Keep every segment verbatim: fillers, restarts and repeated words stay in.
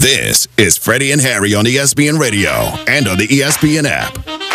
This is Freddie and Harry on E S P N Radio and on the E S P N app.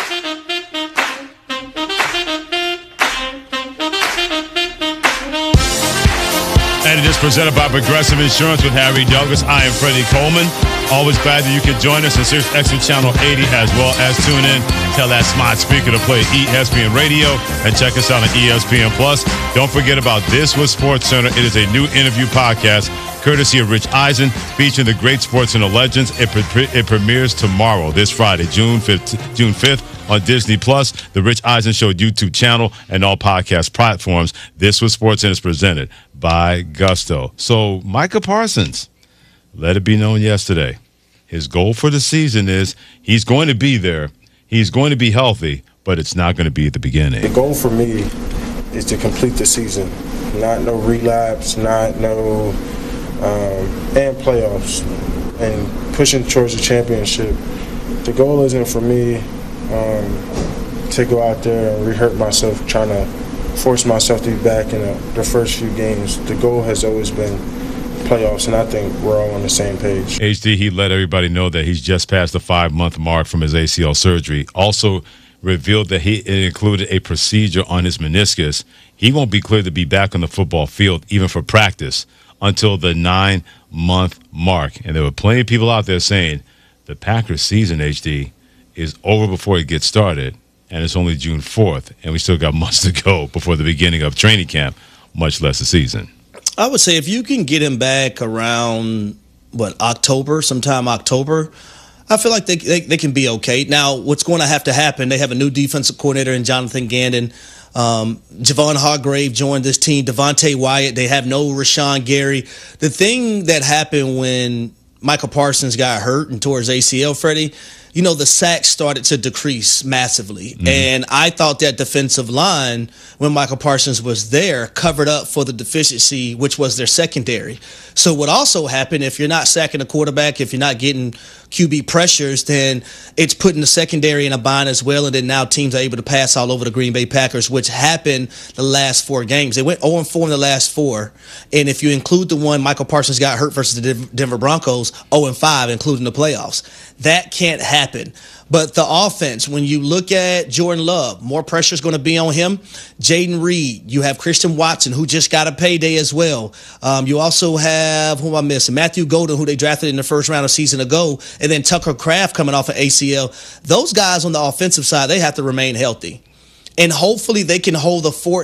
And it is presented by Progressive Insurance with Harry Douglas. I am Freddie Coleman. Always glad that you can join us on Sirius X M Channel eighty, as well as tune in. Tell that smart speaker to play E S P N Radio and check us out on E S P N Plus. Don't forget about This Was Sports Center. It is a new interview podcast courtesy of Rich Eisen, featuring the great sports center legends. It, pre- it premieres tomorrow, this Friday, June fifth, June fifth. On Disney Plus, the Rich Eisen Show YouTube channel, and all podcast platforms. This Was Sports Center is presented by Gusto. So, Micah Parsons, let it be known yesterday, his goal for the season is he's going to be there, he's going to be healthy, but it's not going to be at the beginning. The goal for me is to complete the season, not no relapse, not no, um, and playoffs, and pushing towards the championship. The goal isn't for me Um, to go out there and re-hurt myself, trying to force myself to be back in the, the first few games. The goal has always been playoffs, and I think we're all on the same page. H D, he let everybody know that he's just past the five-month mark from his A C L surgery. Also revealed that he it included a procedure on his meniscus. He won't be cleared to be back on the football field, even for practice, until the nine-month mark. And there were plenty of people out there saying the Packers season, H D, is over before it gets started, and it's only June fourth, and we still got months to go before the beginning of training camp, much less the season. I would say if you can get him back around, what, October, sometime October, I feel like they, they, they can be okay. Now, what's going to have to happen, they have a new defensive coordinator in Jonathan Gannon. Um, Javon Hargrave joined this team, Devontae Wyatt. They have no Rashawn Gary. The thing that happened when Michael Parsons got hurt and tore his A C L, Freddie, you know, the sacks started to decrease massively. Mm-hmm. And I thought that defensive line, when Michael Parsons was there, covered up for the deficiency, which was their secondary. So what also happened, if you're not sacking a quarterback, if you're not getting Q B pressures, then it's putting the secondary in a bind as well. And then now teams are able to pass all over the Green Bay Packers, which happened the last four games. They went oh and four in the last four. And if you include the one Michael Parsons got hurt versus the Denver Broncos, oh and five, including the playoffs. That can't happen. But the offense, when you look at Jordan Love, more pressure is going to be on him. Jaden Reed, you have Christian Watson, who just got a payday as well. Um, you also have, who am I missing? Matthew Golden, who they drafted in the first round a season ago, and then Tucker Kraft coming off an A C L. Those guys on the offensive side, they have to remain healthy. And hopefully they can hold the fort